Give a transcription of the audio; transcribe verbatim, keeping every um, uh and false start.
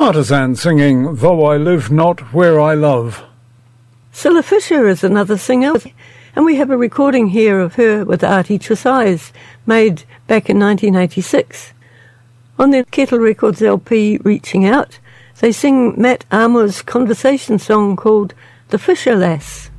Artisan singing Though I Live Not Where I Love. Cilla Fisher is another singer, and we have a recording here of her with Artie Tresize, made back in nineteen eighty-six. On their Kettle Records L P, Reaching Out, they sing Matt Armour's conversation song called The Fisher Lass.